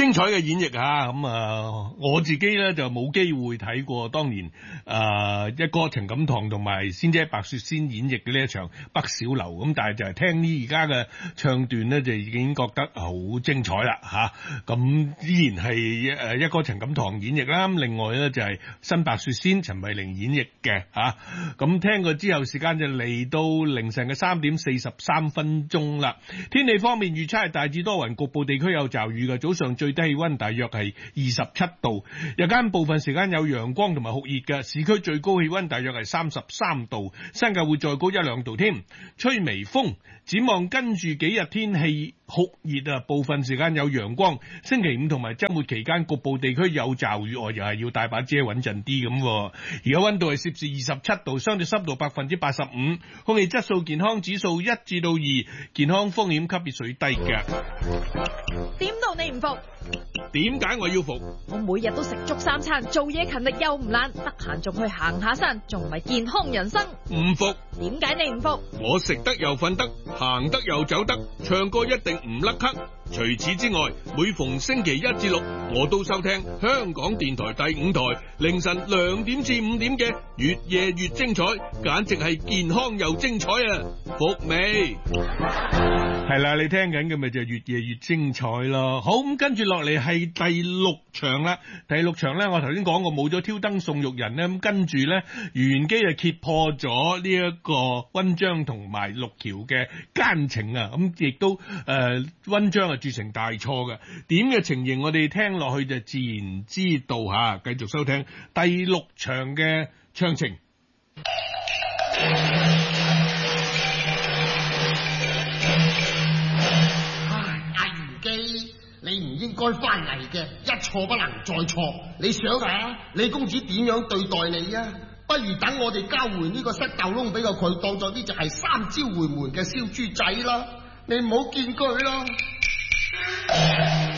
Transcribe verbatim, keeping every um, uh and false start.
精彩嘅演繹啊！咁啊，我自己咧就冇機會睇過當年啊一哥陳錦棠同埋仙姐白雪仙演繹嘅呢一場北小樓，咁但係就係聽呢而家嘅唱段咧，就已經覺得好精彩啦嚇。咁、啊、依然係誒一哥陳錦棠演繹啦，另外咧就係新白雪仙陳慧玲演繹嘅嚇。咁、啊、聽過之後，時間就嚟到凌晨嘅三點四十三分鐘啦。天氣方面預測係大致多雲，局部地區有驟雨嘅，早上最低氣溫大約係二十七度，日間部分時間有陽光同埋酷熱嘅，市區最高氣溫大約係三十三度，新界會再高一兩度添，吹微風。展望跟住幾日天氣酷熱啊，部分時間有陽光，星期五同埋周末期間局部地區有驟雨，我又係要帶把遮穩陣啲咁。而家溫度係攝氏二十七度，相對濕度百分之八十五，空氣質素健康指數一至到二，健康風險級別屬於低嘅。 點到你唔服？ 點解我要服？ 我每日都食足三餐，做嘢勤力又唔懶，得閒仲去行下山，仲唔係健康人生？ 唔服？ 點解你唔服？ 我食得又瞓得，行得又走得，唱歌一定唔甩咳。除此之外，每逢星期一至六，我都收聽香港電台第五台凌晨兩點至五點嘅越夜越精彩，簡直係健康又精彩啊！服未？係啦，你聽緊嘅咪就越夜越精彩咯。好，咁跟住落嚟係第六場啦。第六場咧，我頭先講過冇咗挑燈送肉人咧，咁跟住咧，余元基就揭破咗呢一個溫章同埋陸橋嘅奸情啊！咁亦都誒溫章啊鑄成大錯嘅，點嘅情形我哋聽落去就自然知道吓。繼續收聽第六場嘅唱情。 你唔應該翻嚟嘅，一錯不能再錯。你想下，李公子點樣對待你啊？不如等我哋交回呢個塞豆窿俾個佢，當作呢就係三朝回門嘅燒豬仔啦。你唔好見佢啦。